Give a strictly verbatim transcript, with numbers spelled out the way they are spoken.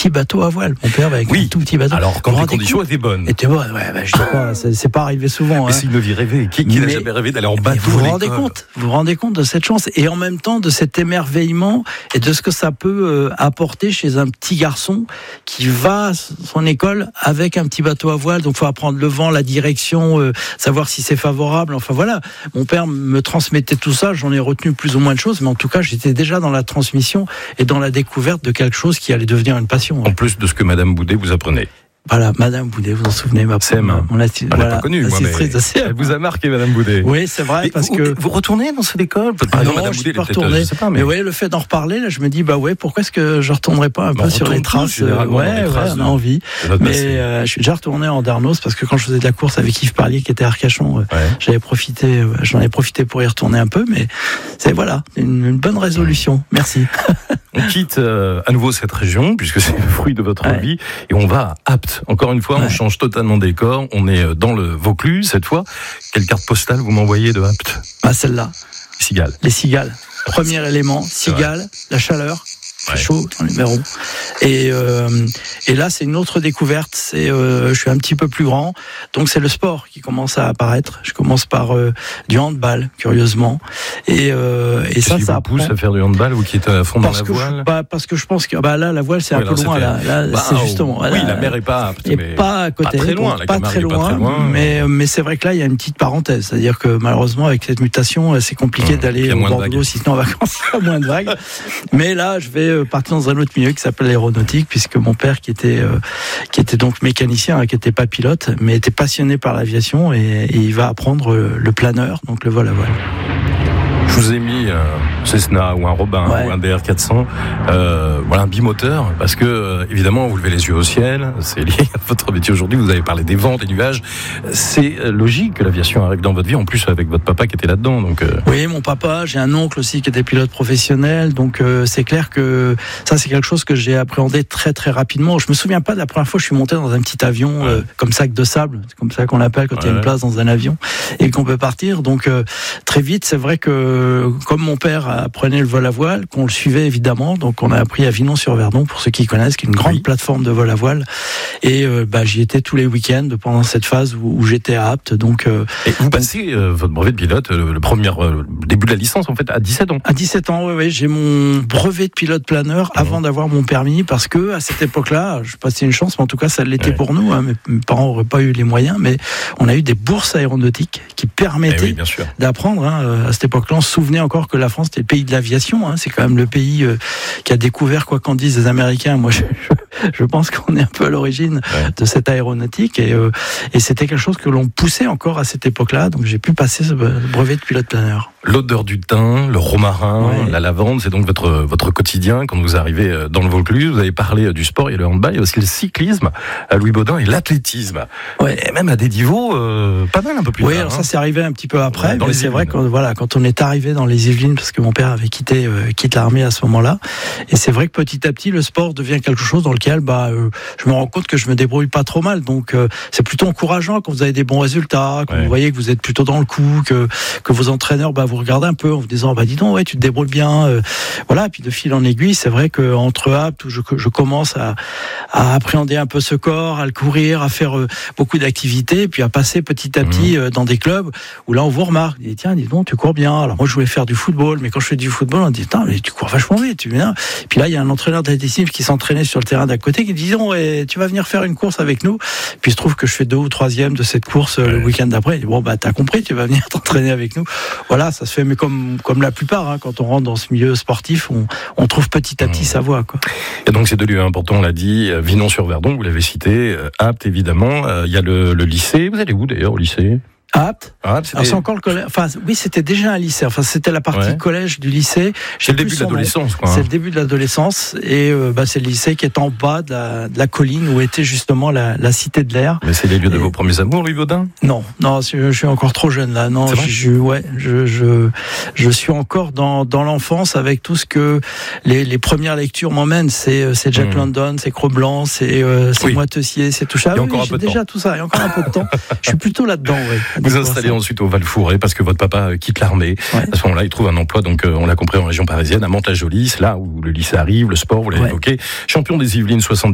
petit bateau à voile. Mon père, avec oui. un tout petit bateau. Alors, quand les conditions étaient bonnes. Étaient bonnes, ouais, bah, je sais pas, c'est, c'est pas arrivé souvent. Mais hein. c'est une vie rêvée. Qui, qui n'a jamais rêvé d'aller en bateau? Vous vous rendez compte, vous vous rendez compte de cette chance et en même temps de cet émerveillement et de ce que ça peut euh, apporter chez un petit garçon qui va à son école avec un petit bateau à voile. Donc, faut apprendre le vent, la direction, euh, savoir si c'est favorable. Enfin voilà, mon père me transmettait tout ça. J'en ai retenu plus ou moins de choses, mais en tout cas, j'étais déjà dans la transmission et dans la découverte de quelque chose qui allait devenir une passion. En plus de ce que Madame Boudet vous apprenait. Voilà, Madame Boudet, vous en souvenez, ma C'est ma, mon atti- on voilà, l'a pas connue, moi, mais elle vous a marqué, Madame Boudet. Oui, c'est vrai, mais parce vous, que vous retournez dans cette école? Ah non, Madame je Boudet, suis pas peut-être, retourné. je sais pas, mais, mais ouais, le fait d'en reparler, là, je me dis, bah ouais, pourquoi est-ce que je retournerais pas un bah, peu sur les traces? Ouais, ouais, les traces ouais, on a envie. Mais passé. euh, je suis déjà retourné en Darnos parce que quand je faisais de la course avec Yves Parlier, qui était à Arcachon, ouais. j'avais profité, euh, j'en ai profité pour y retourner un peu, mais c'est voilà, une, une bonne résolution. Merci. On quitte euh, à nouveau cette région, puisque c'est le fruit de votre ouais. vie, et on va à Apt. Encore une fois, ouais. on change totalement des décor. On est dans le Vaucluse, cette fois. Quelle carte postale vous m'envoyez de Apt? Ah, celle-là. Les cigales. Les cigales. Premier élément, cigales, la chaleur. Ouais. Chaud dans les mérons. Et, euh, et là, c'est une autre découverte. C'est, euh, je suis un petit peu plus grand, donc c'est le sport qui commence à apparaître. Je commence par euh, du handball, curieusement. Et, euh, et ça, ça vous pousse à faire du handball ou qui est à fond parce dans la voile je, bah, Parce que je pense que bah, là, la voile, c'est ouais, un peu loin. Là, là bah, c'est justement. Oui, là, la mer est pas apte, et mais pas à côté, pas très loin. La pas très loin, pas très loin. Mais, mais c'est vrai que là, il y a une petite parenthèse. C'est-à-dire que malheureusement, avec cette mutation, c'est compliqué mmh, d'aller au bord de l'eau, si ce n'est en vacances, il y a moins de vagues. Mais là, je vais partir dans un autre milieu qui s'appelle l'aéronautique, puisque mon père qui était euh, qui était donc mécanicien, hein, qui était pas pilote, mais était passionné par l'aviation et, et il va apprendre le planeur, donc le vol à voile. Je vous ai mis un Cessna ou un Robin ouais. ou un D R quatre cents, euh, voilà un bimoteur, parce que euh, évidemment vous levez les yeux au ciel, c'est lié à votre métier aujourd'hui. Vous avez parlé des vents, des nuages. C'est logique que l'aviation arrive dans votre vie, en plus avec votre papa qui était là-dedans. Donc euh... oui, mon papa, j'ai un oncle aussi qui était pilote professionnel, donc euh, c'est clair que ça c'est quelque chose que j'ai appréhendé très très rapidement. Je me souviens pas de la première fois que je suis monté dans un petit avion ouais. euh, comme sac de sable, c'est comme ça qu'on l'appelle quand ouais. il y a une place dans un avion et qu'on peut partir. Donc euh, très vite, c'est vrai que comme mon père apprenait le vol à voile, qu'on le suivait évidemment, donc on a appris à Vinon-sur-Verdon, pour ceux qui connaissent, qui est une grande oui. plateforme de vol à voile, et euh, bah, j'y étais tous les week-ends pendant cette phase où, où j'étais à Apt. Donc, euh, et vous passez euh, votre brevet de pilote, euh, le premier euh, début de la licence en fait, à dixsept ans. À dix-sept ans, oui, oui, j'ai mon brevet de pilote planeur mmh. avant d'avoir mon permis, parce que à cette époque-là, je passais une chance, mais en tout cas ça l'était ouais. pour nous, hein, mes, mes parents n'auraient pas eu les moyens, mais on a eu des bourses aéronautiques qui permettaient oui, d'apprendre, hein, à cette époque-là, on se souvenait encore que la France était le pays de l'aviation, hein. C'est quand même le pays euh, qui a découvert, quoi qu'en disent les Américains, moi je, je, je pense qu'on est un peu à l'origine ouais. de cette aéronautique, et, euh, et c'était quelque chose que l'on poussait encore à cette époque-là, donc j'ai pu passer ce brevet de pilote planeur. L'odeur du thym, le romarin, ouais. la lavande, c'est donc votre, votre quotidien quand vous arrivez dans le Vaucluse. Vous avez parlé du sport, il y a le handball, il y a aussi le cyclisme à Louis Baudin et l'athlétisme. Ouais. Et même à des niveaux euh, pas mal un peu plus oui, tard. Alors hein. ça c'est arrivé un petit peu après, ouais, dans mais les c'est Yvelines. vrai que voilà, quand on est arrivé dans les Yvelines, parce que mon père avait quitté euh, quitte l'armée à ce moment-là, et c'est vrai que petit à petit le sport devient quelque chose dans lequel bah euh, je me rends compte que je me débrouille pas trop mal, donc euh, c'est plutôt encourageant quand vous avez des bons résultats, quand ouais. vous voyez que vous êtes plutôt dans le coup, que que vos entraîneurs bah vous regardent un peu en vous disant bah dis donc ouais tu te débrouilles bien, euh, voilà, et puis de fil en aiguille c'est vrai que entre Apt où je, je commence à, à appréhender un peu ce corps, à le courir, à faire euh, beaucoup d'activités, et puis à passer petit à petit euh, dans des clubs où là on vous remarque, et tiens dis donc tu cours bien. Alors moi je voulais faire du football, mais quand je fais du football on dit putain mais tu cours vachement vite, tu viens. Et puis là il y a un entraîneur d'athlétisme qui s'entraînait sur le terrain d'à côté qui dit donc ouais, tu vas venir faire une course avec nous. Puis il se trouve que je fais deux ou troisième de cette course euh, le week-end d'après. Il dit bon bah t'as compris, tu vas venir t'entraîner avec nous. Voilà, ça se fait, mais comme comme la plupart, hein, quand on rentre dans ce milieu sportif, on, on trouve petit à petit mmh. sa voie, quoi. Et donc c'est deux lieux importants, on l'a dit, Vinon-sur-Verdon, vous l'avez cité, Apt évidemment, il euh, y a le, le lycée. Vous allez où d'ailleurs au lycée? Apt. Ah, Alors c'est encore le collège. Enfin oui, c'était déjà un lycée. Enfin c'était la partie ouais. collège du lycée. C'est le début de l'adolescence, quoi. C'est le début de l'adolescence, et euh, bah c'est le lycée qui est en bas de la, de la colline où était justement la, la cité de l'air. Mais c'est les lieux et... de vos premiers amours, Louis Baudin? Non, non, je, je suis encore trop jeune là. Non, je, je, ouais, je, je, je suis encore dans dans l'enfance avec tout ce que les, les premières lectures m'emmènent. C'est c'est Jack mmh. London, c'est Cro-Blanc, c'est euh, c'est oui. Moi Tessier, c'est tout ça. Il y a oui, encore un peu de déjà temps. tout ça. Il y a encore un peu de temps. Je suis plutôt là-dedans. Ouais, vous installez ensuite au Val-Fouré parce que votre papa quitte l'armée. Ouais. À ce moment-là, il trouve un emploi, donc on l'a compris, en région parisienne, à Mantes-la-Jolie. C'est là où le lycée arrive, le sport, vous l'avez ouais. évoqué. Champion des Yvelines soixante-dix.